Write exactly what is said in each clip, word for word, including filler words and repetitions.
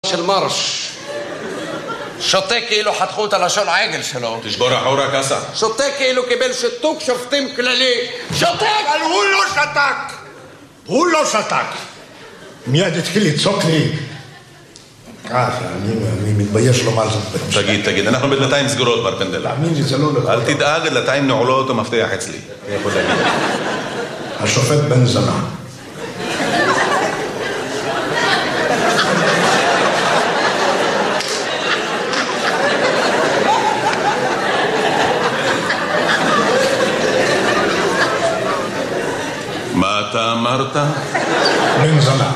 של מרש. שותה כאילו חתכו את הלשון העגל שלו. תשבור החורה קסה. שותה כאילו קיבל שיתוק שופטים כללי. שותק! אבל הוא לא שתק! הוא לא שתק! מיד התחיל לצעוק לי. ככה, אני מתבייש לומר זאת. תגיד, תגיד, אנחנו בדלתיים סגורות, מר פנדל. תאמין לי, זה לא לכל. אל תדאג, דלתיים נעולות ומפתח אצלי. אני יכול להגיד. השופט בן זנה. מה אתה אמרת? בן זנה.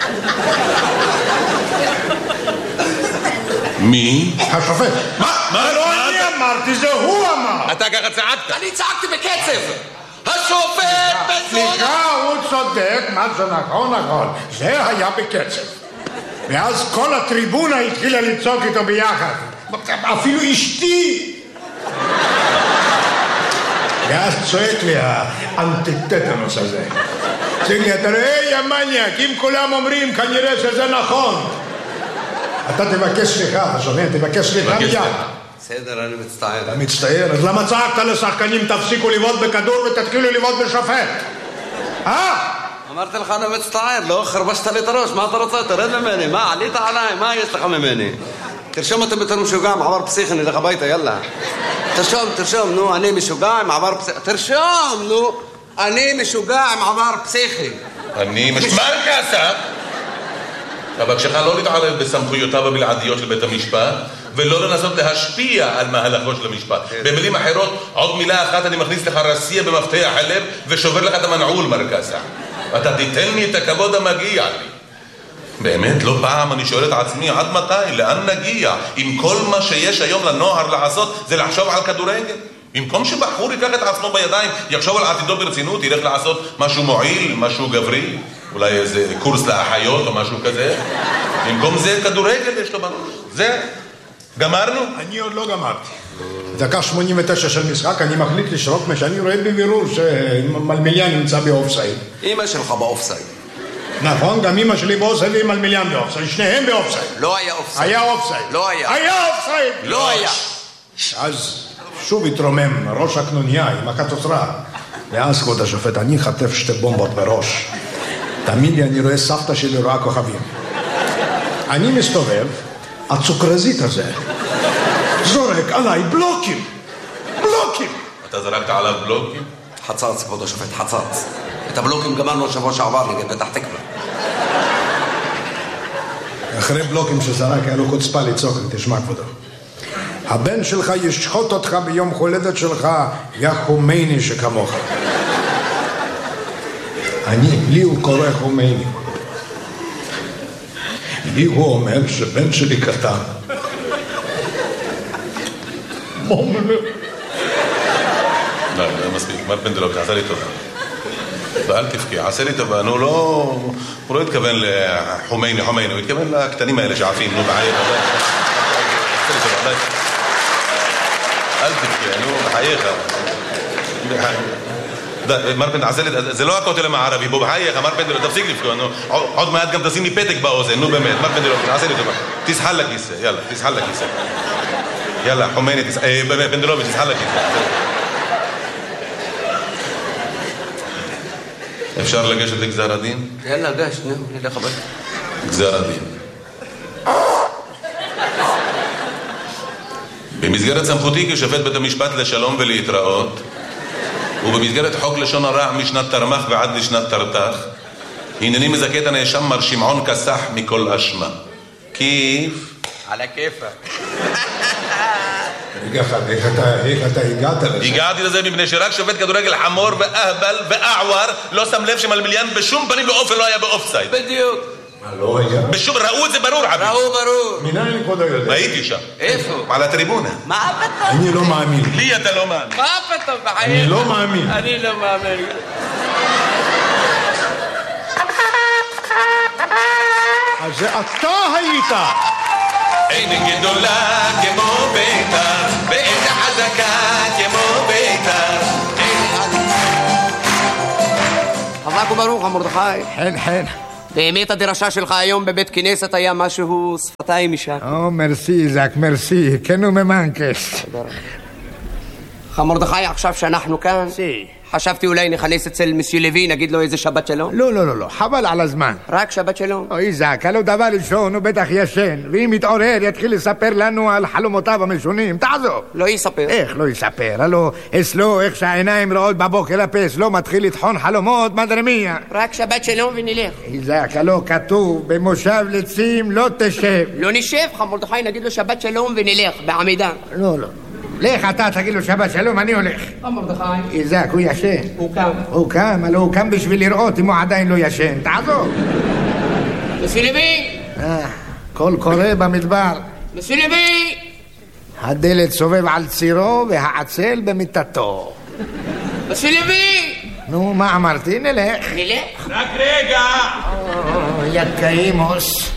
מי? השופט. מה? מה? לא אני אמרתי, זה הוא אמר. אתה ככה צעקת. אני צעקתי בקצב. השופט בן זונה. סליחה, הוא צודק, מה זה נכון, נכון. זה היה בקצב. ואז כל הטריבונה התחילה לצעוק איתו ביחד. אפילו אשתי. ואז צועק לי האנטיטטנוס הזה. צועק לי, אתה רואה, יא מניאק, אם כולם אומרים, כנראה שזה נכון. אתה תבקש סליחה, אתה שומע? תבקש סליחה מיד. בסדר, אני מצטער. אתה מצטער? אז למה צעקת לשחקנים, תפסיקו לבעוט בכדור ותתחילו לבעוט בשופט? אה? אמרתי לך, אני מצטער, לא חרבשת לי את הראש, מה אתה רוצה? תרד ממני, מה, עלית עליי, מה יש לך ממני? תרשום אותם בתור משוגע עם עבר פסיכי, נלך הביתה, יאללה. תרשום, תרשום, נו, אני משוגע עם עבר פסיכי. תרשום, נו, אני משוגע עם עבר פסיכי. אני משוגע כעסה. אבל כשך לא להתערב בסמכויותיו הבלעדיות של בית המשפט, ולא לנסות להשפיע על מהלכו של המשפט. במילים אחרות, עוד מילה אחת אני מכניס לך רסייה במפתח הלב ושובר לך את המנעול, מרקסה. אתה תיתן לי את הכבוד המגיע לי. באמת, לא פעם אני שואל את עצמי, עד מתי? לאן נגיע? אם כל מה שיש היום לנוער לעשות זה לחשוב על כדורגל? במקום שבחור ייקח את עצמו בידיים, יחשוב על עתידו ברצינות, ילך לעשות משהו מועיל, משהו גברי, אולי איזה קורס לאחיות או משהו כזה. במקום זה כדורגל יש לו בראש. זה, גמרנו? אני עוד לא גמרתי. דקה שמונים ותשע של משחק, אני מחליט לשרוק מה שאני רואה בבירור שמלמיליאן נמצא באופסייד. אמא שלך באופסייד. נכון, גם אמא שלי באופסייד ועם מלמיליאן באופסייד, שניהם באופסייד. לא היה אופסייד. היה אופסייד. לא היה. היה אופסייד. לא היה. אז שוב התרומם ראש הקנוניה עם הקטוטרה. ואז כבוד השופט, אני חטף שתי בומבות בראש. תאמין לי, אני רואה סבתא שלי רואה כוכבים. אני מסתובב, הצוקרזית הזה זורק עליי בלוקים. בלוקים. אתה זרקת עליו בלוקים? חצץ, כבוד השופט, חצץ. את הבלוקים גמרנו שבוע שעבר נגד פתח תקווה. אחרי בלוקים שזרק היה לו חוצפה לצעוק, תשמע כבודו. הבן שלך ישחוט אותך ביום הולדת שלך, יא חומייני שכמוך. אני, לי הוא קורא חומייני. לי הוא אומר שבן שלי קטן. מומנה. לא, זה מספיק. מר פנדלוק, עשה לי טובה. ואל תפקיע, עשה לי טובה. נו, לא... הוא לא התכוון לחומייני, חומייני, הוא התכוון לקטנים האלה שעפים, נו, בחייך. עשה לי טובה, אל תפקיע, נו, בחייך. מר פנדל, עשה לי... זה לא הכותל המערבי, בוא בחייך, מר פנדל, תפסיק לפקוע, נו. עוד מעט גם תשים לי פתק באוזן, נו באמת, מר פנדל, עשה לי טובה. תסחל לכיסא, יאללה, תסחל לכיסא. יאללה, חומייני, פנדלוביץ', תסחל לכיסא. אפשר לגשת לגזר הדין? יאללה, גש, נו, נלך הביתה. גזר הדין. במסגרת סמכותי כשופט בית המשפט לשלום ולהתראות, ובמסגרת חוק לשון הרע משנת תרמ"ח ועד לשנת תרת"ח, הנני מזכה את הנאשם מר שמעון כסח מכל אשמה. כיף? על הכיפק. איך אתה הגעת לזה? הגעתי לזה מפני שרק שופט כדורגל חמור ואהבל ואעואר לא שם לב שמלמיליאן בשום פנים ואופן לא היה באופסייד. בדיוק. מה, לא היה? בשום, ראו את זה ברור, עביד. ראו ברור. מנין כבודו יודע? הייתי שם. איפה? על הטריבונה. מה פתאום? אני לא מאמין. לי אתה לא מאמין. מה פתאום? אני לא מאמין. אני לא מאמין. אז זה אתה היית. אין גדולה כמו ביתר, ואין חזקה כמו ביתר. חזק וברוך, מרדכי. חן, חן. באמת הדרשה שלך היום בבית כנסת היה משהו שפתיים משם. או, מרסי, זק, מרסי, כן וממנקס. מרדכי, עכשיו שאנחנו כאן, סי. חשבתי אולי נכנס אצל מסיו לוי, נגיד לו איזה שבת שלום. לא, לא, לא, לא, חבל על הזמן. רק שבת שלום. אוי זק, הלא דבר ראשון הוא בטח ישן, ואם יתעורר יתחיל לספר לנו על חלומותיו המשונים, תעזוב. לא יספר. איך לא יספר? הלא אצלו איך שהעיניים רואות בבוקר הפס, לא מתחיל לטחון חלומות, מדרמיה. רק שבת שלום ונלך. זק, הלא כתוב במושב לצים לא תשב. לא נשב, מרדכי, נגיד לו שבת שלום ונלך, בעמידה. לא, לא. לך אתה תגיד לו שבת שלום, אני הולך. מרדכי. זק, הוא ישן. הוא קם. הוא קם, הלא הוא קם בשביל לראות אם הוא עדיין לא ישן, תעזוב. מסיו לוי! אה, קול קורא במדבר. מסיו לוי! הדלת סובב על צירו והעצל במיטתו. מסיו לוי! נו, מה אמרתי? נלך. נלך. רק רגע! יקאימוס.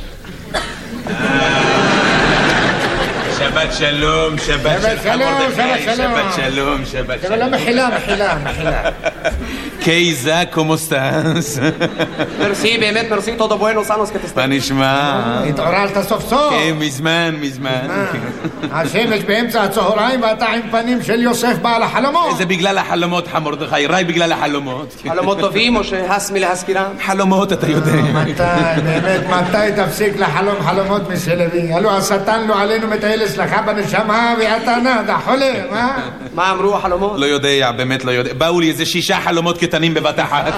שבת שלום, שבת שלום, שבת שלום. שבת שלום, שבת אבל לא מחילה, מחילה, מחילה. קייזה, כמו סטאנס? מרסי, באמת מרסי, תודה בואנוס אנוס כתסטה. מה נשמע? התעוררת סוף סוף. כן, מזמן, מזמן. השמש באמצע הצהריים ואתה עם פנים של יוסף בעל החלומות. זה בגלל החלומות, מרדכי, רק בגלל החלומות. חלומות טובים או שהס מלהזכירם? חלומות, אתה יודע. מתי, באמת, מתי תפסיק לחלום חלומות מסלבי? הלו השטן לא עלינו מטייל אצלך בנשמה ואתה נדה, חולם, אה? מה אמרו החלומות? לא יודע, באמת לא יודע. באו לי איזה שישה חלומות קטנים בבת אחת.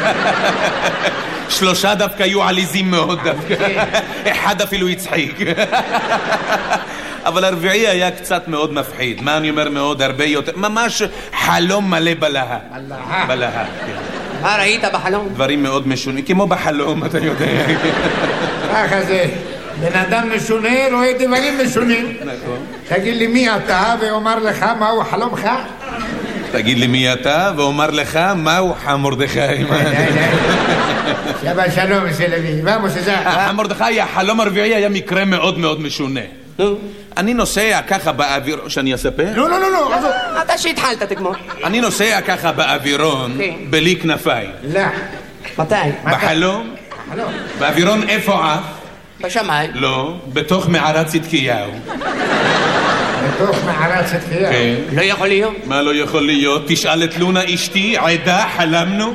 שלושה דווקא היו עליזים מאוד דווקא. אחד אפילו הצחיק. אבל הרביעי היה קצת מאוד מפחיד. מה אני אומר מאוד? הרבה יותר. ממש חלום מלא בלהה. בלהה. מה ראית בחלום? דברים מאוד משונים. כמו בחלום, אתה יודע. ככה זה. בן אדם משונה רואה דברים משונים. נכון. תגיד לי מי אתה ואומר לך מהו חלומך? תגיד לי מי אתה ואומר לך מהו מרדכי. שבת שלום מסלבי. ואמוס זה. מרדכי, החלום הרביעי היה מקרה מאוד מאוד משונה. אני נוסע ככה באוויר... שאני אספר? לא, לא, לא, לא. אתה שהתחלת תגמור. אני נוסע ככה באווירון בלי כנפיים. לא. מתי? בחלום? חלום. באווירון איפה עף? בשמיים. לא, בתוך מערת צדקיהו. בתוך מערת צדקיהו. כן. לא יכול להיות. מה לא יכול להיות? תשאל את לונה אשתי, עדה, חלמנו.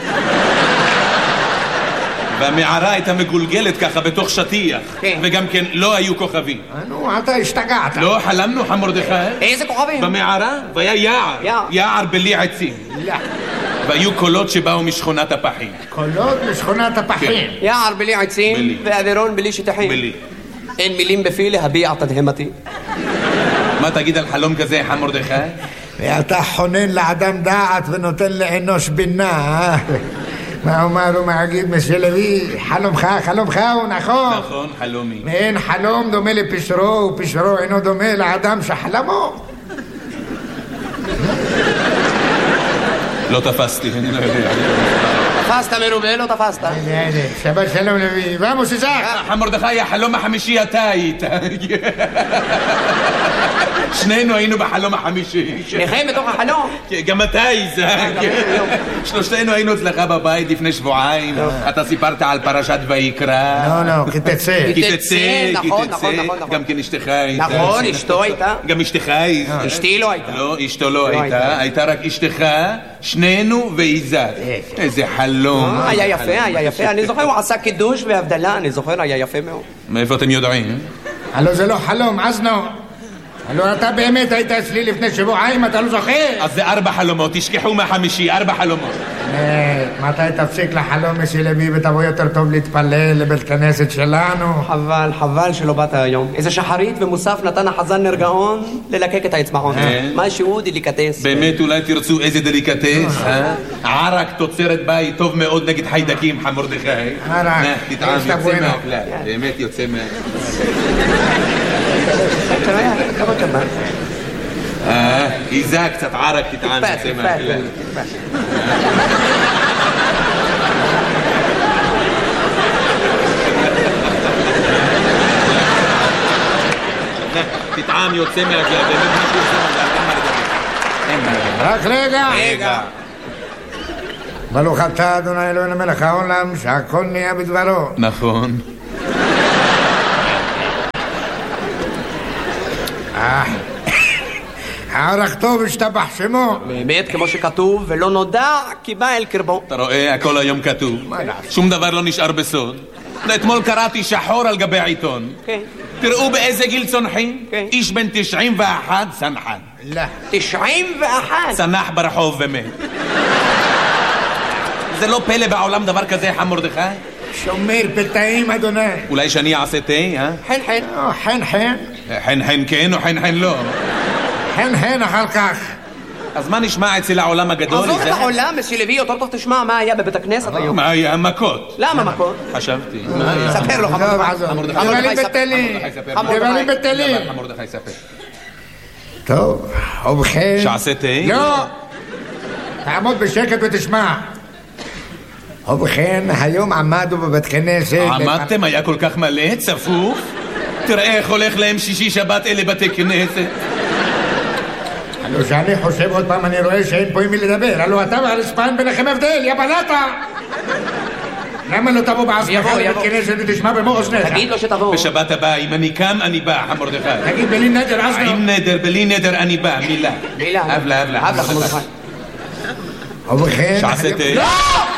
והמערה הייתה מגולגלת ככה בתוך שטיח. כן. וגם כן לא היו כוכבים. נו, אתה השתגעת. לא, חלמנו מרדכי. איזה כוכבים? במערה, והיה יער. יער. יער בלי עצים. לא. והיו קולות שבאו משכונת הפחים. קולות משכונת הפחים. יער בלי עצים בלי. ואווירון בלי שטחים. בלי. אין מילים בפי להביע תדהמתי. מה תגיד על חלום כזה, מרדכי? ואתה חונן לאדם דעת ונותן לאנוש בינה, אה? מה אומר ומגיד מסלבי? חלומך, חלומך הוא נכון. נכון, חלומי. ואין חלום דומה לפשרו, ופשרו אינו דומה לאדם שחלמו. לא תפסתי, אני לא יודע. תפסת מרובה, לא תפסת. הנה, הנה, שבת שלום לוי. ועמוס איזק. מרדכי, החלום החמישי אתה היית. שנינו היינו בחלום החמישי. שניכם בתוך החלום. גם אתה, איזק. שלושתנו היינו אצלך בבית לפני שבועיים. אתה סיפרת על פרשת ויקרא. לא, לא, כי תצא. כי תצא, כי נכון, תצא. נכון, נכון. גם כן אשתך הייתה. נכון, אשתו הייתה. גם אשתך הייתה. אשתי לא הייתה. לא, אשתו לא הייתה. הייתה רק אשתך, שנינו ואיזק. איזה חלום. היה יפה, היה יפה. אני זוכר, הוא עשה קידוש והבדלה, אני זוכר, היה יפה מאוד. מאיפה אתם יודעים? הלו זה לא חלום, אזנו. הלו אתה באמת היית אצלי לפני שבועיים, אתה לא זוכר? אז זה ארבע חלומות, תשכחו מהחמישי, ארבע חלומות. מתי תפסיק לחלום מסלבי ותבוא יותר טוב להתפלל לבית כנסת שלנו? חבל, חבל שלא באת היום. איזה שחרית ומוסף נתן החזן נרגעון ללקק את האצבעות. משהו דליקטס. באמת אולי תרצו איזה דליקטס, אה? ערק תוצרת בית טוב מאוד נגד חיידקים, מרדכי. ערק. תטעם, יוצא מהכלל. באמת יוצא מהכלל. אה, איזה קצת ערק תטעם, יוצא מהכלל. תטעם יוצא מהכלל, באמת משהו יוצא מהכלל. רק רגע. רגע. ברוך אתה אדוני אלוהינו מלך העולם שהכל נהיה בדברו. נכון. הערך טוב השתבח שמו. באמת כמו שכתוב, ולא נודע כי בא אל קרבו. אתה רואה, הכל היום כתוב. שום דבר לא נשאר בסוד. אתמול קראתי שחור על גבי העיתון. כן. תראו באיזה גיל צונחים. כן. איש בן תשעים ואחת צנחן. לא. תשעים ואחת. צנח ברחוב ומת. זה לא פלא בעולם דבר כזה, חם מרדכי? שומר פתאים אדוני. אולי שאני אעשה תה, אה? חן חן. חן חן. חן חן כן או חן חן לא? חן חן אחר כך. אז מה נשמע אצל העולם הגדול? עזוב את העולם, מסילבי, יותר טוב תשמע מה היה בבית הכנסת היום. מה היה? מכות. למה מכות? חשבתי. ספר לו חמור. דברים בטלים. דברים בטלים. מרדכי ספר. טוב, ובכן... שעשה תה? לא! תעמוד בשקט ותשמע. ובכן, היום עמדו בבית כנסת... עמדתם? היה כל כך מלא? צפוף? תראה איך הולך להם שישי שבת אלה בתי כנסת. הלו שאני חושב עוד פעם, אני רואה שאין פה עם מי לדבר. הלו אתה והרספן ביניכם הבדל, יא בלטה! למה לא תבוא בעצמך לבית כנסת ותשמע במו אוזניך? תגיד לו שתבוא. בשבת הבאה, אם אני קם, אני בא, חם מרדכי. תגיד, בלי נדר, אז לא. עם נדר, בלי נדר, אני בא, מילה. מילה. אבלה, אבלה. אבלה, חמור לך. ובכן... שעשה תה? לא!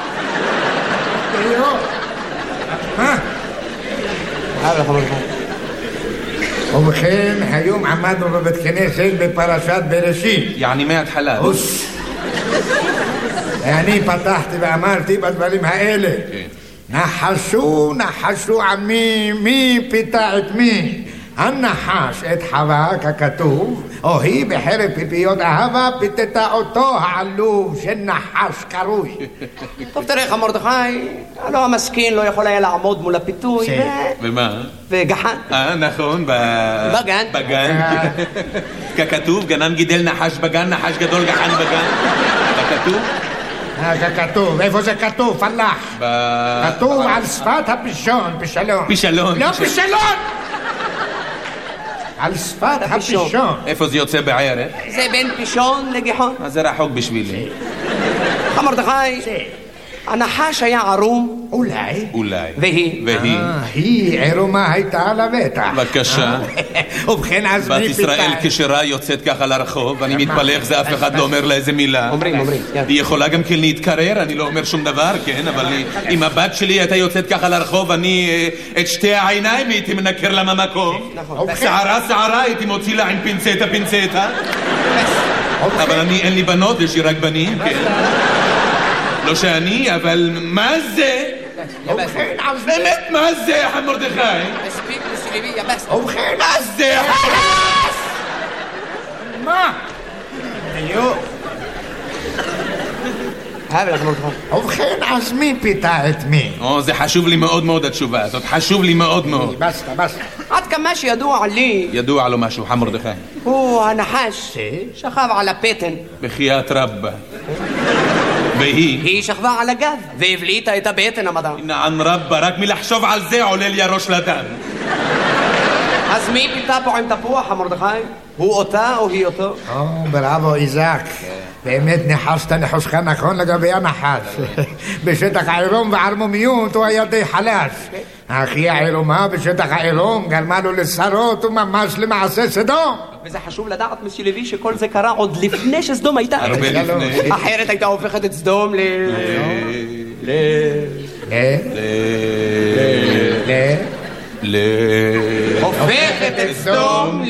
מה? אבלה, חמור לך. ובכן, היום עמדנו בבית כנסת בפרשת בראשית. יעני מההתחלה. אוס. אני פתחתי ואמרתי בדברים האלה. נחשו, נחשו עמי, מי פיתה את מי? הנחש את חווה ככתוב, או היא בחרב פיפיות אהבה פיתתה אותו העלוב של נחש קרוי. טוב תראה לך מרדכי, הלא המסכין לא יכול היה לעמוד מול הפיתוי ו... ומה? וגחן. אה, נכון, בגן. בגן. ככתוב, גנן גידל נחש בגן, נחש גדול גחן בגן. ככתוב? ככתוב, איפה זה כתוב? פלח. כתוב על שפת הפישון, פישלון. פישלון. לא פישלון! על שפת הפישון. איפה זה יוצא בערך? זה בין פישון לגיחון. אז זה רחוק בשבילי. מרדכי, הנחש היה ערום. אולי. אולי. והיא? והיא. היא ערומה הייתה על הבטח. בבקשה. ובכן אז בת ישראל כשרה יוצאת ככה לרחוב, ואני מתפלא איך זה אף אחד לא אומר לה איזה מילה. אומרים, אומרים. היא יכולה גם כן להתקרר, אני לא אומר שום דבר, כן, אבל אם הבת שלי הייתה יוצאת ככה לרחוב, אני את שתי העיניים הייתי מנקר לה מהמקום. שערה שערה הייתי מוציא לה עם פינצטה פינצטה. אבל אני, אין לי בנות, יש לי רק בנים, כן. לא שאני, אבל מה זה? באמת מה זה, חם מרדכי? מספיק מסילבי, יבס. ובכן מה זה? מה? אבלה, מרדכי. ובכן אז מי פיתה את מי? או, זה חשוב לי מאוד מאוד התשובה הזאת, חשוב לי מאוד מאוד. בסטה, בסטה. עד כמה שידוע לי, ידוע לו משהו, חם מרדכי. הוא הנחש שכב על הפטן. בחייאת רבא. והיא? היא שכבה על הגב והבליטה את הבטן המדע. נען רבא, רק מלחשוב על זה עולה לי הראש לדם. אז מי פיתה פה עם תפוח, מרדכי? הוא אותה או היא אותו? או, בראבו איזק. באמת ניחשת ניחושך נכון לגבי הנחש. בשטח העירום וערמומיות הוא היה די חלש. אחי העירומה בשטח העירום גרמה לו לשרות וממש למעשה סדום. וזה חשוב לדעת מסילבי שכל זה קרה עוד לפני שסדום הייתה. הרבה לפני. אחרת הייתה הופכת את סדום ל... ל... ל... ל... ל... הופכת את סדום ל...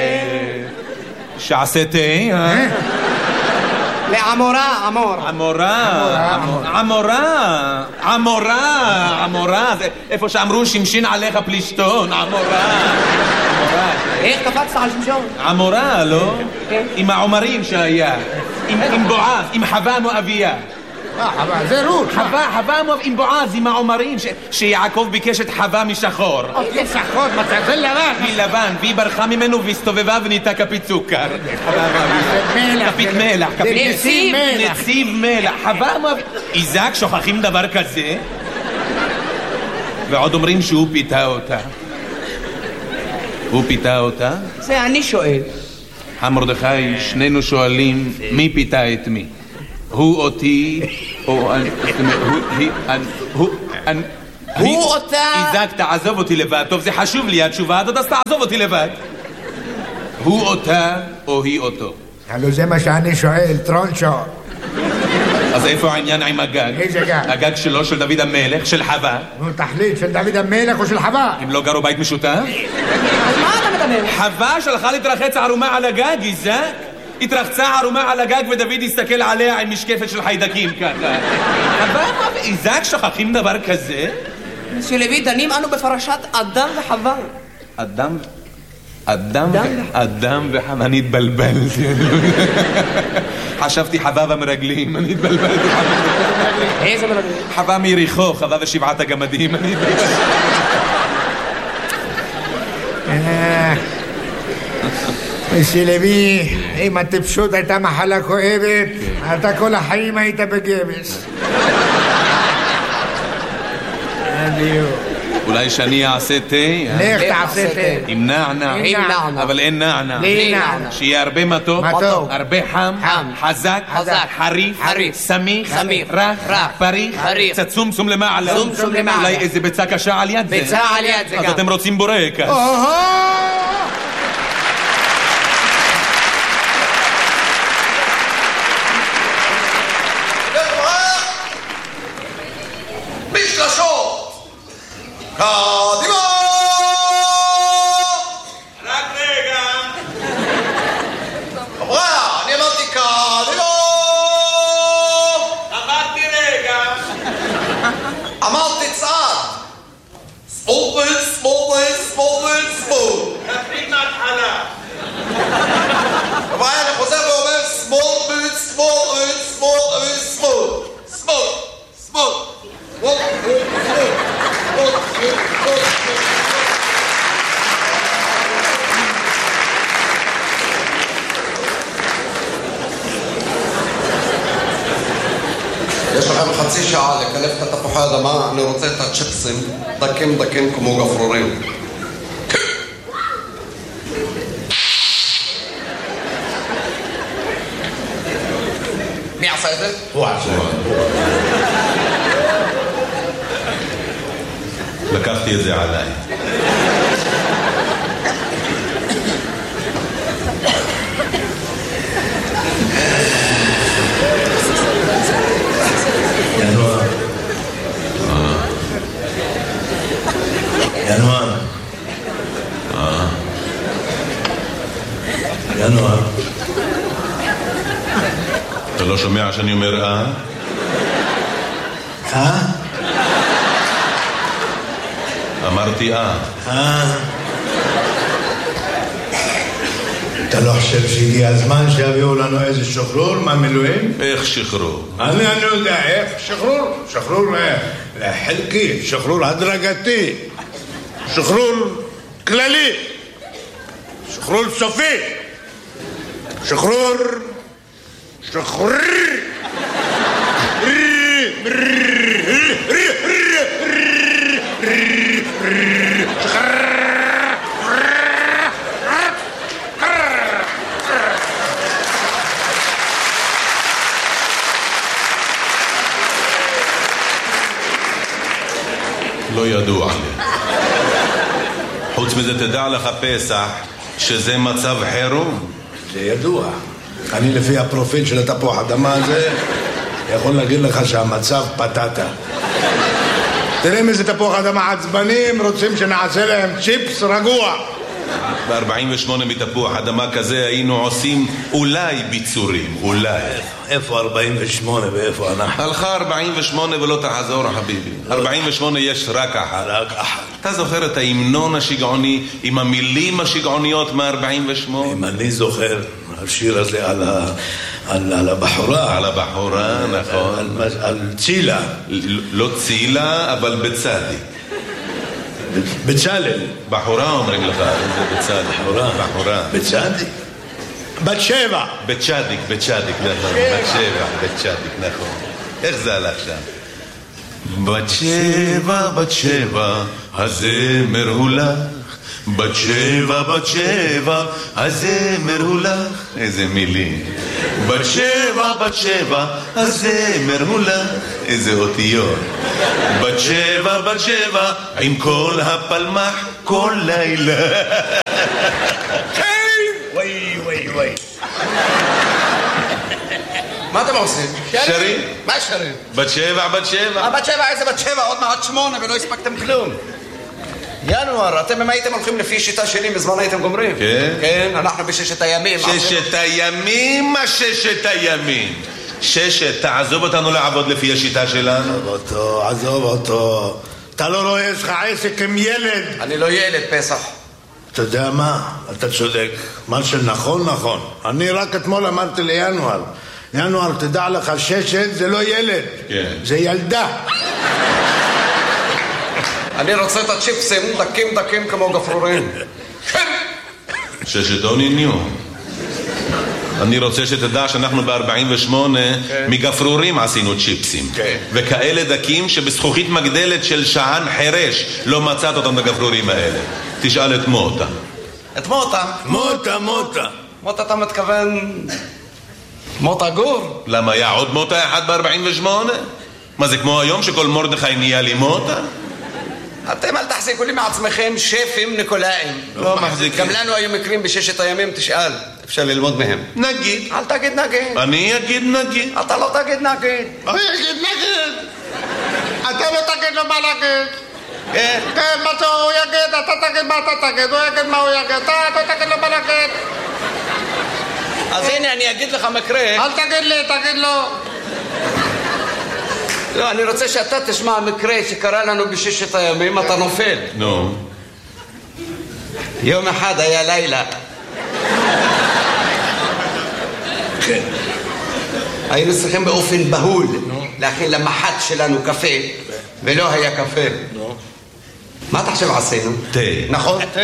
שעשה תה, אה? לעמורה, עמור. עמורה, עמורה, עמורה, עמורה, זה איפה שאמרו שמשין עליך פלישתון, עמורה. איך קפצת על שמשון? עמורה, לא? עם העומרים שהיה, עם בועז, עם חווה מואביה. אה, חווה, זה רות. חווה, חווה עם בועז, עם העומרים, שיעקב ביקש את חווה משחור. זה שחור, זה לבן. מלבן, והיא ברחה ממנו והסתובבה ונהייתה כפית סוכר. כפית מלח, נציב מלח. נציב מלח, חווה מואביה. איזק, שוכחים דבר כזה? ועוד אומרים שהוא פיתה אותה. הוא פיתה אותה? זה אני שואל. המרדכי, שנינו שואלים מי פיתה את מי. הוא אותי, או אני, הוא, אני, הוא אותה. איזק, תעזוב אותי לבד. טוב, זה חשוב לי, התשובה הזאת, אז תעזוב אותי לבד. הוא אותה, או היא אותו? הלו זה מה שאני שואל, טרונצ'ו. אז איפה העניין עם הגג? איזה גג? הגג שלו, של דוד המלך, של חווה. נו, תחליט, של דוד המלך או של חווה? הם לא גרו בית משותף? מה אתה מדבר? חווה שלחה להתרחץ ערומה על הגג, איזק? התרחצה ערומה על הגג ודוד הסתכל עליה עם משקפת של חיידקים ככה. חווה, מה, איזק, שוכחים דבר כזה? שלוי, דנים אנו בפרשת אדם וחווה. אדם... אדם... אדם וחווה... אני התבלבלתי. חשבתי חווה במרגלים, אני התבלבלתי. איזה מרגלים? חווה מיריחו, חווה ושבעת הגמדים, אני התבלבלתי. שלוי, אם הטיפשות הייתה מחלה כואבת, אתה כל החיים היית בגבס. אולי שאני אעשה תה? לך תעשה תה. עם נענע. עם נענע. אבל אין נענע. בלי נענע. שיהיה הרבה מתוק. מתוק. הרבה חם. חם. חזק. חזק. חריף. חריף. סמיך. סמיך. רך. רך. פריך. פריך. קצת צומצום למעלה. צומצום למעלה. אולי איזה ביצה קשה על יד זה. ביצה על יד זה גם. אז אתם רוצים בורקס. משלשות! קדימה! רק רגע. חבר'ה, אני אמרתי קדימה! אמרתי רגע. אמרתי צעד! סמוטריץ', סמוטריץ', סמוטריץ', סמוט! נתחיל מההתחלה. חבר'ה, אני חוזר ואומר סמוטריץ', סמוטריץ', סמוטריץ', סמוט! סמוט! סמוט! יש לכם חצי שעה לקלף את התפוחי האדמה, אני רוצה את הצ'יפסים דקים דקים כמו גפרורים. מי עשה את זה? הוא עשה. לקחתי את זה עליי. ינואר. ינואר. ינואר. אתה לא שומע שאני אומר אה? אה? אמרתי אה. אה? אתה לא חושב שהגיע הזמן שיביאו לנו איזה שחרור מהמילואים? איך שחרור? אני אני יודע איך, שחרור, שחרור חלקי, שחרור הדרגתי, שחרור כללי, שחרור סופי, שחרור, שחרור לא ידוע לי. חוץ מזה תדע לך פסח שזה מצב חירום. זה ידוע. אני לפי הפרופיל של התפוח אדמה הזה יכול להגיד לך שהמצב פטטה. תראה איזה תפוח אדמה עצבנים, רוצים שנעשה להם צ'יפס רגוע. ב-ארבעים ושמונה מתפוח אדמה כזה היינו עושים אולי ביצורים, אולי. איפה ארבעים ושמונה ואיפה אנחנו? הלכה ארבעים ושמונה ולא תחזור חביבי. ארבעים ושמונה יש רק אחת. רק אחת. אתה זוכר את ההמנון השגעוני עם המילים השגעוניות מ-ארבעים ושמונה? אם אני זוכר, השיר הזה על, ה... על, על הבחורה. על הבחורה, נכון. על, על צילה. לא צילה, אבל בצדי. בצלאל. בחורה אומרים לך, זה בצדי. בחורה. בחורה. בצדי. בת שבע. בצ'דיק, בצ'דיק, נכון. בת שבע, בצ'דיק, נכון. איך זה הלך שם? בת שבע, בת שבע, הזמר הוא לך. בת שבע, בת שבע, הזמר הוא לך. איזה מילים. בת שבע, בת שבע, הזמר הוא לך, איזה אותיות. בת שבע, בת שבע, עם כל הפלמח, כל לילה. וואי, וואי, וואי. מה אתם עושים? שרים? מה שרים? בת שבע, בת שבע. בת שבע, איזה בת שבע? עוד מעט שמונה ולא הספקתם כלום. ינואר, אתם אם הייתם הולכים לפי שיטה שלי, מזמן הייתם גומרים. כן? כן, אנחנו בששת הימים. ששת הימים, מה ששת הימים? ששת, תעזוב אותנו לעבוד לפי השיטה שלנו. עזוב אותו, עזוב אותו. אתה לא רואה, יש לך עסק עם ילד. אני לא ילד, פסח. אתה יודע מה? אתה צודק. מה שנכון, נכון. אני רק אתמול אמרתי לינואר. ינואר, תדע לך, ששת זה לא ילד. כן. זה ילדה. אני רוצה את הצ'יפסים דקים דקים כמו גפרורים. ששת אוניניו. אני רוצה שתדע שאנחנו ב-ארבעים ושמונה מגפרורים עשינו צ'יפסים. וכאלה דקים שבזכוכית מגדלת של שען חרש לא מצאת אותם בגפרורים האלה. תשאל את מוטה. את מוטה. מוטה, מוטה. מוטה אתה מתכוון... מוטה גור? למה היה עוד מוטה אחד ב-ארבעים ושמונה? מה זה כמו היום שכל מרדכי נהיה לי מוטה? אתם אל תחזיקו לי מעצמכם שפים ניקולאים. לא מחזיקים. גם לנו היו מקרים בששת הימים, תשאל. אפשר ללמוד מהם. נגיד. אל תגיד נגיד. אני אגיד נגיד. אתה לא תגיד נגיד. אני אגיד נגיד. אתה לא תגיד לו מה להגיד. כן. כן, מה שהוא יגיד, אתה תגיד מה אתה תגיד. הוא יגיד מה הוא יגיד. אתה לא תגיד לו מה להגיד. אז הנה אני אגיד לך מקרה. אל תגיד לי, תגיד לו. לא, אני רוצה שאתה תשמע מקרה שקרה לנו בששת הימים, אתה נופל. נו. יום אחד היה לילה. כן. היינו צריכים באופן בהול להכין למחט שלנו קפה, ולא היה קפה. מה אתה חושב עשינו? תה. נכון? תה.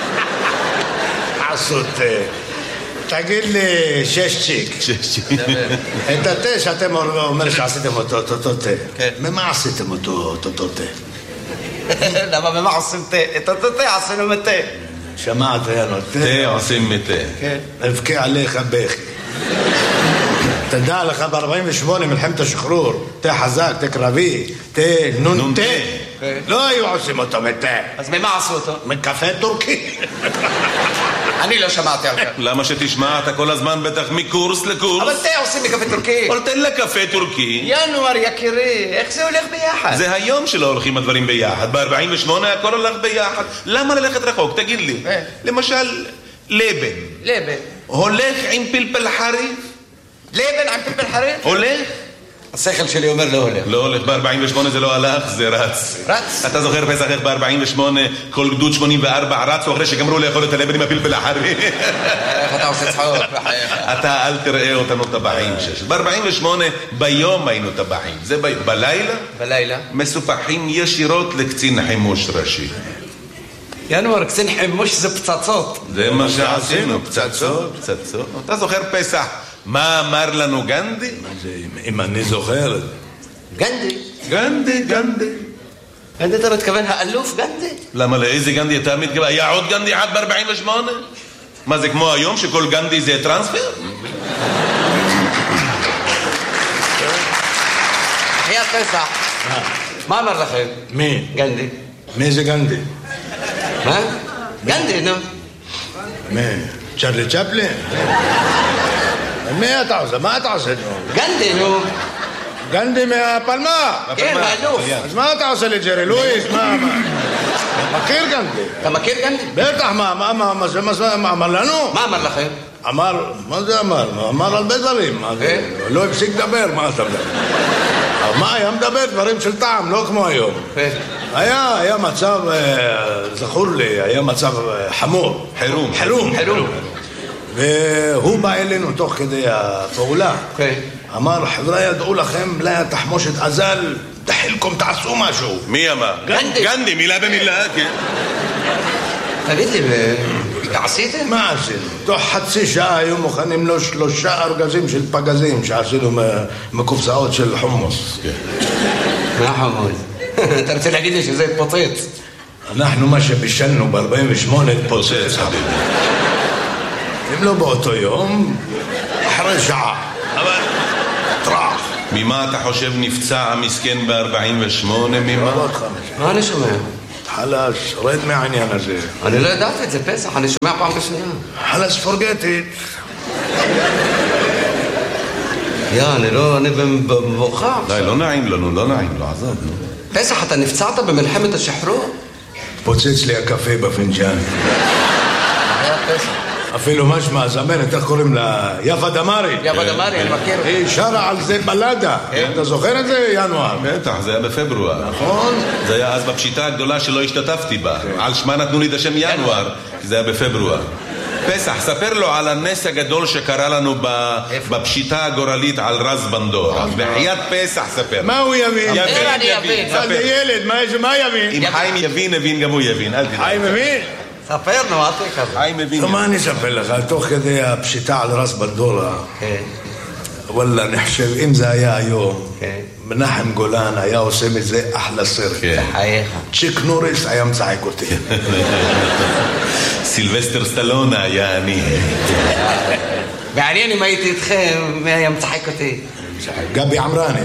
עשו תה. תגיד לי, שש צ'יק. את התה שאתם אומר שעשיתם אותו, אותו תה. כן. ממה עשיתם אותו, אותו תה? למה במה עושים תה? את אותו תה עשינו מתה. שמעת, יאללה, תה. תה עושים מתה. כן. אבכה עליך בכי. תדע לך ב-ארבעים ושמונה מלחמת השחרור, תה חזק, תה קרבי, תה נון תה. לא היו עושים אותו מתה. אז ממה עשו אותו? מקפה טורקי. אני לא שמעתי על כך. למה שתשמע? אתה כל הזמן בטח מקורס לקורס. אבל תה עושים מקפה טורקי. אבל תן לה קפה טורקי. ינואר יקירי, איך זה הולך ביחד? זה היום שלא הולכים הדברים ביחד. ב-ארבעים ושמונה הכל הולך ביחד. למה ללכת רחוק? תגיד לי. למשל, לבן. לבן. הולך עם פלפל חריף? לבן עם פלפל חריף? הולך? השכל שלי אומר לא הולך. לא הולך, ב-ארבעים ושמונה זה לא הלך, זה רץ. רץ? אתה זוכר פסח איך ב-ארבעים ושמונה כל גדוד שמונים וארבע רצו אחרי שגמרו לאכול את הלבן עם הפלפל החריף? איך אתה עושה צחוק בחייך? אתה אל תראה אותנו טבעים שש. ב-ארבעים ושמונה ביום היינו טבעים. זה ביום. בלילה? בלילה? מסופחים ישירות לקצין חימוש ראשי. ינואר, קצין חימוש זה פצצות. זה מה שעשינו, פצצות, פצצות. אתה זוכר פסח? מה אמר לנו גנדי? אם אני זוכר. גנדי. גנדי, גנדי. גנדי אתה מתכוון האלוף גנדי? למה לאיזה גנדי אתה מתכוון? היה עוד גנדי עד ב-ארבעים ושמונה? מה זה כמו היום שכל גנדי זה טרנספר? היה פסח. מה אמר לכם? מי? גנדי. מי זה גנדי? מה? גנדי, נו. מי? צ'רלי צ'פלין? מי אתה עושה? מה אתה עושה? גנדי, נו. גנדי מהפלמה. כן, האלוף. אז מה אתה עושה לי, ג'רי לואיס? מה, מה? מכיר גנדי? אתה מכיר גנדי? בטח, מה, מה, מה, מה, זה, מה, אמר לנו? מה אמר לכם? אמר, מה זה אמר? אמר הרבה דברים. לא הפסיק לדבר, מה אתה מדבר? מה, היה מדבר דברים של טעם, לא כמו היום. היה, היה מצב, זכור לי, היה מצב חמור. חירום. חירום. חירום. והוא בא אלינו תוך כדי הפעולה. אמר, חבר'ה, ידעו לכם, לה תחמושת אזל, תחילכם, תעשו משהו. מי אמר? גנדי. גנדי, מילה במילה, כן. תגיד לי, עשיתם? מה עשינו? תוך חצי שעה היו מוכנים לו שלושה ארגזים של פגזים שעשינו מקופסאות של חומוס. מה חומוס? אתה רוצה להגיד לי שזה התפוצץ? אנחנו מה שבישלנו ב-ארבעים ושמונה התפוצץ. אם לא באותו יום, אחרי שעה. ממה אתה חושב נפצע המסכן ב-ארבעים ושמונה? ממה? מה אני שומע? חלש, רד מהעניין הזה. אני לא ידעתי את זה, פסח, אני שומע פעם בשנייה. חלש, forget it. יא, אני לא, אני במבוכה. די, לא נעים לנו, לא נעים, לא עזוב. פסח, אתה נפצעת במלחמת השחרור? פוצץ לי הקפה בפינג'אן. היה פסח. אפילו משמע, זמרת, איך קוראים לה? יפה דמרי. יפה דמרי, אני מכיר. היא שרה על זה בלדה. אתה זוכר את זה, ינואר? בטח, זה היה בפברואר. נכון. זה היה אז בפשיטה הגדולה שלא השתתפתי בה. על שמה נתנו לי את השם ינואר, כי זה היה בפברואר. פסח, ספר לו על הנס הגדול שקרה לנו בפשיטה הגורלית על רז בנדור. אז בחיית פסח ספר. מה הוא יבין? יבין, יבין. זה ילד, מה יבין? אם חיים יבין, הבין גם הוא יבין. חיים מבין? ספר, נו, אל תהיה כזה. חיים מבין. מה אני אספר לך? תוך כדי הפשיטה על רז בנדורה, וואלה, אני חושב, אם זה היה היום, מנחם גולן היה עושה מזה אחלה סרט. צ'יק נוריס היה מצחק אותי. סילבסטר סטלונה היה אני. מעניין אם הייתי איתכם, מי היה מצחק אותי? גבי עמרני.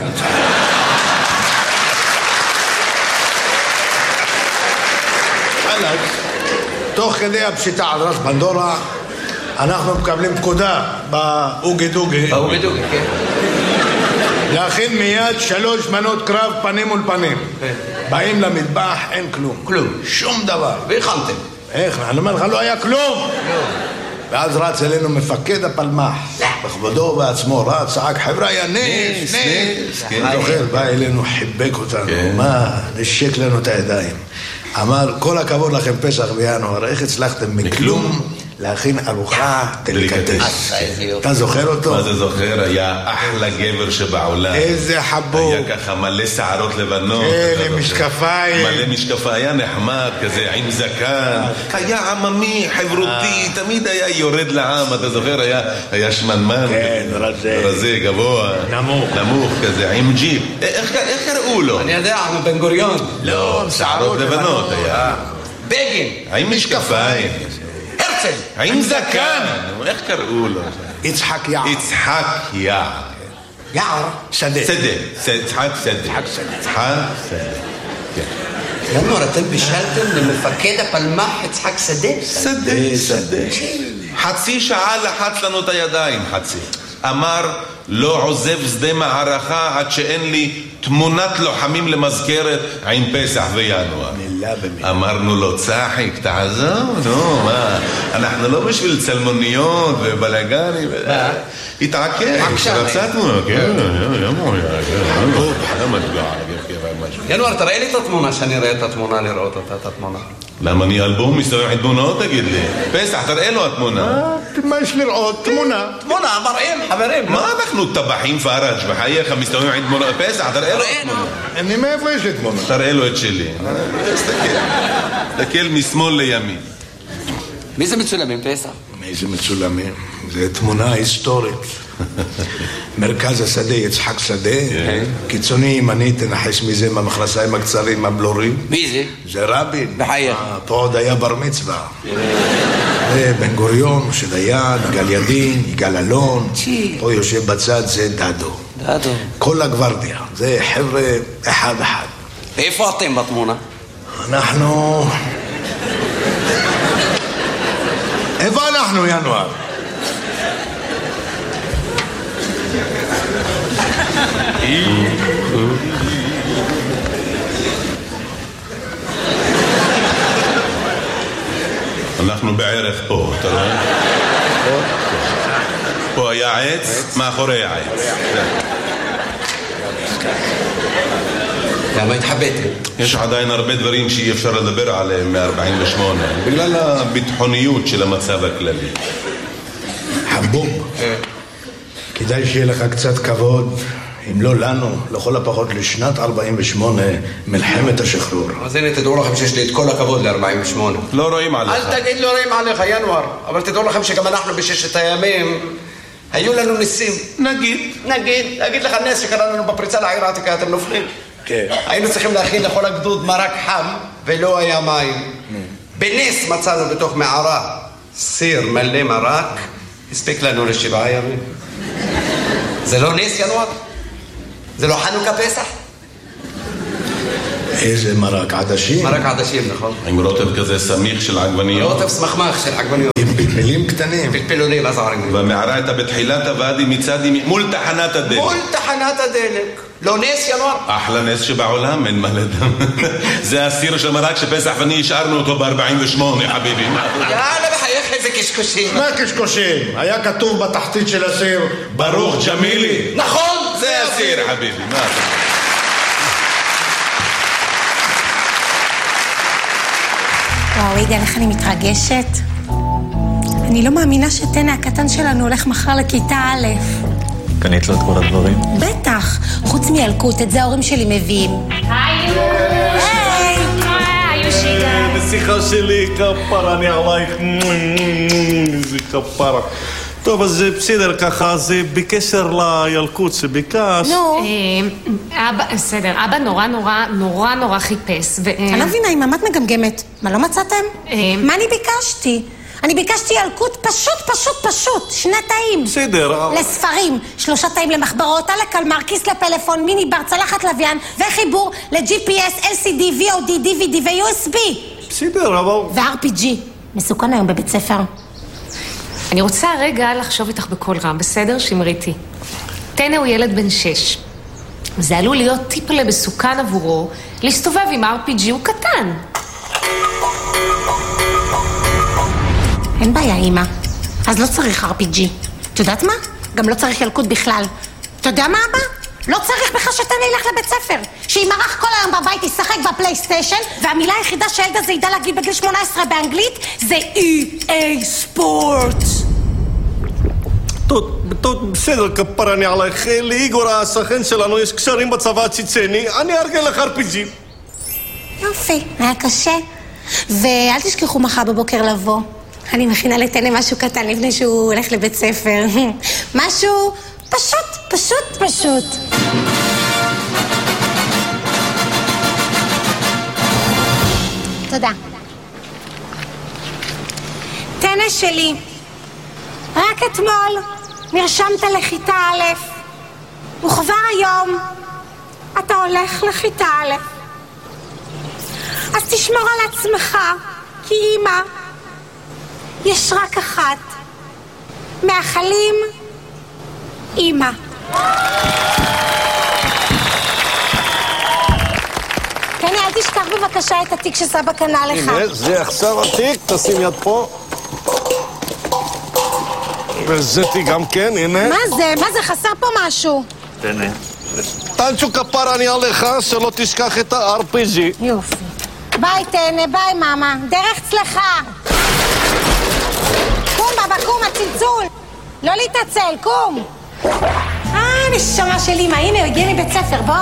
תוך כדי הפשיטה על רז בנדורה, אנחנו מקבלים פקודה באוגי דוגי. באוגי דוגי, כן. להכין מיד שלוש מנות קרב פנים מול פנים. באים למטבח, אין כלום. כלום. שום דבר. והכנתם. איך? אני אומר לך, לא היה כלום. ואז רץ אלינו מפקד הפלמח. בכבודו בעצמו רץ, צעק, חבר'ה, היה נס, נס. אני זוכר, בא אלינו, חיבק אותנו. מה? נשק לנו את הידיים. אמר, כל הכבוד לכם פסח וינואר, איך הצלחתם מכלום להכין ארוחה דליקטס? אתה זוכר אותו? מה זה זוכר? היה אחלה גבר שבעולם. איזה חבוב. היה ככה מלא שערות לבנות. כן, עם משקפיים. מלא משקפיים, היה נחמד כזה, עם זקן. היה עממי, חברותי, תמיד היה יורד לעם, אתה זוכר? היה שמנמן. כן, רזה. רזה, גבוה. נמוך. נמוך כזה, עם ג'יפ. איך קראו לו? אני יודע, בן גוריון. לא, שערות לבנות היה. בגין. עם משקפיים. הרצל. עם זקן. איך קראו לו? יצחק יער. יצחק יער. יער? שדה. שדה. יצחק שדה. יצחק שדה. יצחק שדה. ינואר, אתם בישלתם למפקד הפלמח יצחק שדה? שדה, שדה. חצי שעה לחץ לנו את הידיים, חצי. אמר, לא עוזב שדה מערכה עד שאין לי תמונת לוחמים למזכרת עם פסח וינואר. אמרנו לו, צחיק, תעזוב, נו, מה? אנחנו לא בשביל צלמוניות ובלגנים. התעקש, רצה תמונה, כן, ינואר, תראה לי את התמונה, שאני אראה את התמונה, לראות אותה, את התמונה. למה אני אלבום מסתובב עם תמונות, תגיד לי? פסח, תראה לו התמונה. מה יש לראות? תמונה. תמונה, מראים, חברים. מה אנחנו טבחים פארג' בחייך מסתובבים עם תמונה? פסח, תראה לו תמונה. אני מאיפה יש לי תמונה? תראה לו את שלי. תסתכל משמאל לימין. מי זה מצולמים, פסח? מי זה מצולמים? זה תמונה היסטורית. מרכז השדה, יצחק שדה. קיצוני ימני, תנחש מזה מהמכנסיים הקצרים הבלורים. מי זה? זה רבין. בחייך. פה עוד היה בר מצווה. בן גוריון, משה דיין, יגאל ידין, יגאל אלון. פה יושב בצד, זה דדו. דדו. כל הגוורדיה. זה חבר'ה אחד אחד. ואיפה אתם בתמונה? אנחנו... איפה אנחנו, ינואר? אנחנו בערך פה, אתה רואה? פה היה עץ, מאחורי העץ. למה התחבאתם? יש עדיין הרבה דברים שאי אפשר לדבר עליהם מ-ארבעים ושמונה, בגלל הביטחוניות של המצב הכללי. חבוב, כדאי שיהיה לך קצת כבוד, אם לא לנו, לכל הפחות לשנת ארבעים ושמונה, מלחמת השחרור. אז הנה, תדעו לכם שיש לי את כל הכבוד ל-ארבעים ושמונה. לא רואים עליך. אל תגיד לא רואים עליך, ינואר. אבל תדעו לכם שגם אנחנו בששת הימים, היו לנו ניסים. נגיד. נגיד, נגיד לך נס שקרה לנו בפריצה לעיר העתיקה, אתם נופלים. כן. היינו צריכים להכין לכל הגדוד מרק חם, ולא היה מים. בנס מצאנו בתוך מערה סיר מלא מרק, הספיק לנו לשבעה ימים. זה לא נס, ינואר? זה לא חנוכה פסח? איזה מרק עדשים? מרק עדשים, נכון. עם רוטב כזה סמיך של עגבניות. רוטב סמכמך של עגבניות. עם פלפלים קטנים. פלפלונים, אז עגבניות. והמערה הייתה בתחילת הוואדי מצד ימין, מול תחנת הדלק. מול תחנת הדלק. לא נס ינואר. אחלה נס שבעולם, אין מה לדעת. זה הסיר של מרק שפסח ואני השארנו אותו ב-ארבעים ושמונה, חביבי. יאללה, בחייך איזה קשקושים. מה קשקושים? היה כתוב בתחתית של הסיר ברוך ג'מילי. נכון, זה הסיר, חביבי. מה אתה? וואו, יגאל, איך אני מתרגשת. אני לא מאמינה שטנא הקטן שלנו הולך מחר לכיתה א'. קנית לו את כל הדברים? בטח, חוץ מילקוט, את זה ההורים שלי מביאים. היי! היי! היי, שיגה. בשיחה שלי, כפרה, אני עלייך. איזה כפרה. טוב, אז בסדר ככה, אז בקשר לילקוט שביקש... נו. אבא, בסדר, אבא נורא נורא נורא נורא חיפש. אני לא מבינה, אם את מגמגמת, מה לא מצאתם? מה אני ביקשתי? אני ביקשתי ילקוט פשוט, פשוט, פשוט, שני תאים. בסדר. לספרים, שלושה תאים למחברות, לקלמר, כיס לפלאפון, מיני בר, צלחת לוויין, וחיבור ל-ג'י פי אס, אל סי די, וי או די, די וי די ו-יו אס בי. בסדר, אבל... ו-אר פי ג'י. מסוכן היום בבית ספר. אני רוצה רגע לחשוב איתך בכל רם, בסדר? שמריתי. טנא הוא ילד בן שש. זה עלול להיות טיפלה מסוכן עבורו להסתובב עם אר פי ג'י, הוא קטן. אין בעיה, אמא. אז לא צריך אר פי ג'י. את יודעת מה? גם לא צריך ילקוט בכלל. אתה יודע מה, אבא? לא צריך בכלל שטנא ילך לבית ספר. שימרח כל היום בבית, ישחק בפלייסטיישן, והמילה היחידה שהילד הזה ידע להגיד בגיל שמונה עשרה באנגלית זה אי איי ספורט. טוב, בסדר, כפרה, אני עלייך. לאיגור השכן שלנו יש קשרים בצבא הצ'צ'ני, אני ארגן לך אר פי ג'י. יופי, היה קשה. ואל תשכחו מחר בבוקר לבוא. אני מכינה לטנא משהו קטן לפני שהוא הולך לבית ספר. משהו פשוט, פשוט, פשוט. תודה. טנא שלי, רק אתמול נרשמת לכיתה א', וכבר היום אתה הולך לכיתה א'. אז תשמור על עצמך, כי אמא יש רק אחת. מאחלים, אמא. טנא, אל תשכח בבקשה את התיק שסבא קנה לך. הנה, זה עכשיו התיק, תשים יד פה. וזה תיק גם כן, הנה. מה זה? מה זה? חסר פה משהו. טנא. טנצ'ו כפרה, אני עליך, שלא תשכח את ה-אר פי ג'י. יופי. ביי טנא, ביי מאמה. דרך צלחה. קום בבא, קום, הצלצול. לא להתעצל, קום. אה, נשמה של אמא, הנה, הוא הגיע מבית ספר, בוא.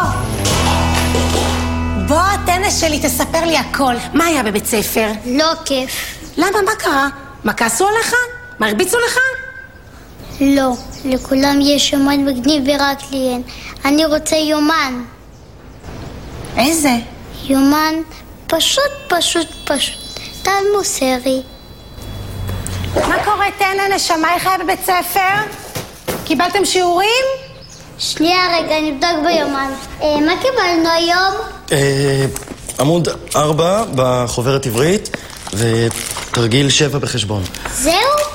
בוא, טנא שלי, תספר לי הכל. מה היה בבית ספר? לא כיף. למה? מה קרה? מה כעסו עליך? מה הרביצו לך? לא, לכולם יש יומן מגניב ורק לי אין. אני רוצה יומן. איזה? יומן פשוט, פשוט, פשוט. טל מוסרי. מה קורה, טנא, נשמה? איך היה בבית ספר? קיבלתם שיעורים? שנייה רגע, נבדוק ביומן. אה, מה קיבלנו היום? אה, עמוד ארבע בחוברת עברית ותרגיל שבע בחשבון. זהו?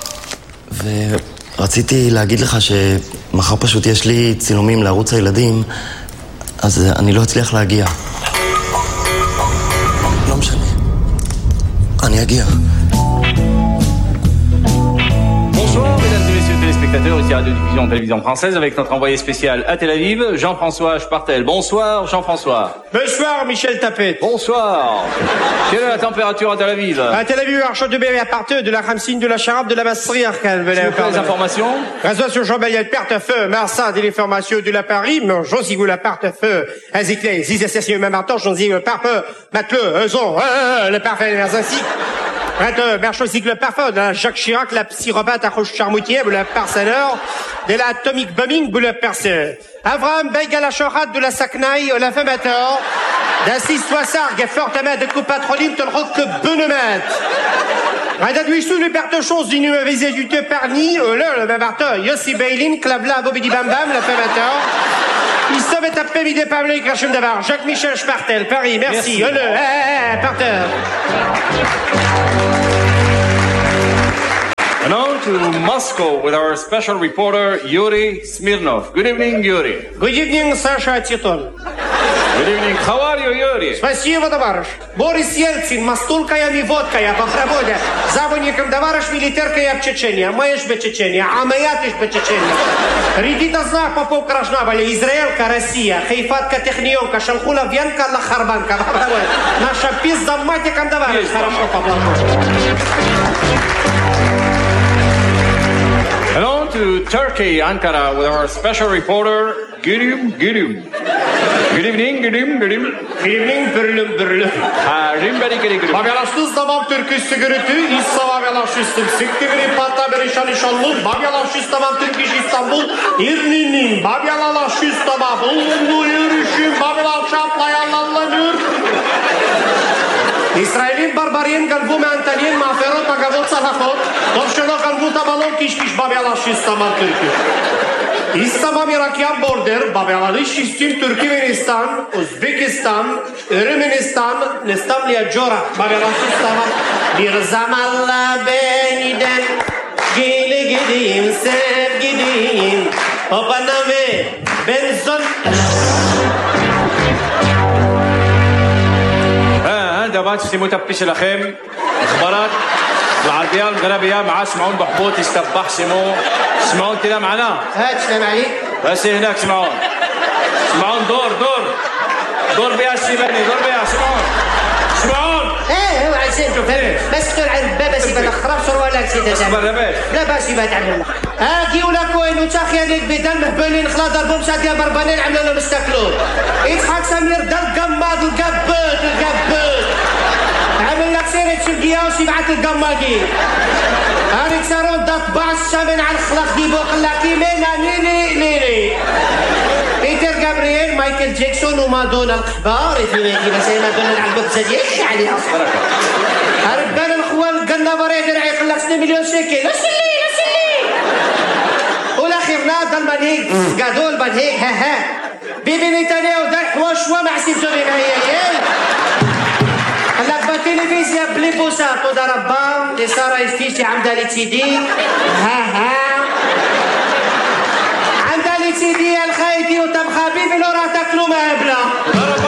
ורציתי להגיד לך שמחר פשוט יש לי צילומים לערוץ הילדים, אז אני לא אצליח להגיע. לא משנה. אני אגיע. Bonsoir, mesdames et messieurs téléspectateurs, ici Radio-Diffusion Télévision Française avec notre envoyé spécial à Tel Aviv, Jean-François Spartel. Bonsoir, Jean-François. Bonsoir, Michel Tapet. Bonsoir. Quelle est la température à Tel Aviv? À Tel Aviv, Archot de Béry, à partir de la Ramsine, de la Charabe, de la Masserie, Arcane. S'il vous plaît, les informations. Réseau sur Jean-Baliel, Perte-Feu, Marsan, des informations de la Paris, Jean-Zigou, la Perte-Feu, Aziclé, Zizassassine, Mamartan, Jean-Zigou, Parfeu, Mateleu, Euzon, le parfait, les ainsi. Vingt-deux, Merchot, Zigle, le parfum, de la Jacques Chirac, la psychopathe, à Roche Charmoutier, ou la Parceleur, de la Atomic Bombing, ou le Perceur. Avram, Beiga, la Chorade, de la Saknaï, la Femator, d'Assis Soissard, Gaffort, Tamed, de Coupatroline, te le rock, Benemet. هذا دويشتو لي بيرت شونس دي نيو فيزيتو بارني لا لا بارت يوسي بايلين كلابلا بوبيدي بام بام لا فاماتا يستم تابي بيدي باملي كرشم دافار جاك ميشيل شبارتل باري ميرسي هلو بارتر. And on to Moscow with our special reporter Yuri Smirnov. Good evening, Yuri. Good evening, Sasha Titon. Good evening. How are you, Yuri? Спасибо, товарищ. Борис Ельцин, мастулка и водка я по проводе. Заводником товарищ милитерка я в Чечения. Маешь бы Чечения, а моя ты ж бы Чечения. Редита знак попов кражнавали. Израилька, Россия. Хайфатка, технионка, шалхула, венка, лахарбанка. Наша пизда матиком товарищ. Хорошо поплавал. And on to Turkey, Ankara, with our special reporter, Gülüm Gülüm. Good evening, Gülüm Gülüm. Good evening, Bürlüm Bürlüm. Harim beri geri gülüm. Babyalaştız tamam Türküs sigürütü, İssa babyalaştım. Siktigri patta berişan işanlı, babyalaştız tamam Türküş İstanbul. İrninin, babyalaştız tamam. Bulundu yürüyüşüm, babyalaşaplayanlanlanır. İsrailin barbarien galbu me Antalien maferot magavot salachot. Topşeno galbu tabalon kişkiş babyalaştız tamam Türküş. İslamam Irakyan border, babyalalış istim Türkmenistan, Uzbekistan, Ermenistan, Nestamliya Jora, babyalaştız tamam. Bir zamanla beniden gele gideyim, sev gideyim. Babana ve benzon. دابا تسلموا تبيش الاخيم اخبارات العربيه المغربيه مع سمعون بحبوط يستبح سمو سمعون كده معنا هات سلام عليك بس هناك سمعون سمعون دور دور دور بيها السيباني دور بيها سمعون سمعون ايه هو عزيزته فهمت بس تقول على الباب سيبا الاخراب صار ولا سيدا اصبر لاباس لا باس يبا تعمل هاكي ولا كوين وتاخي هذيك بدل مهبلين خلا ضربهم ساكيا بربانين عملوا لهم استاكلون يضحك سمير دل قماد القبوت القبوت عمل لك سيرة شرقية وسيبعت القماقي هاريك سارون دطبع الشامن على الخلاق دي بوق لكي مينا نيلي نيلي بيتر جابرييل مايكل جاكسون ومادونا الكبار يتميكي بس هي مادونا العبوك زديك عليها أصبرك هربان الخوال قلنا بريد رعي يقلك سنة مليون شيكل لا سلي لا سلي والأخير نادى المنهيج قادوا المنهيج ها ها بيبي نتانياهو دايح وشوى مع سيبزوني نهاية هلا بالتلفزيون بلي بوساتو ضربا اللي صار يفتيشي عمدا لي تيدي ها ها عمدا لي تيدي الخايدي وتم خبيبي لو راه تاكلو مهبله